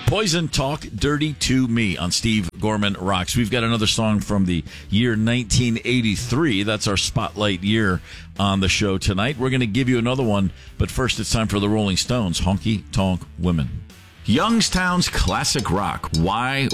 Poison, Talk Dirty to Me on Steve Gorman Rocks. We've got another song from the year 1983. That's our spotlight year on the show tonight. We're going to give you another one, but first it's time for the Rolling Stones, Honky Tonk Women. Youngstown's classic rock. Why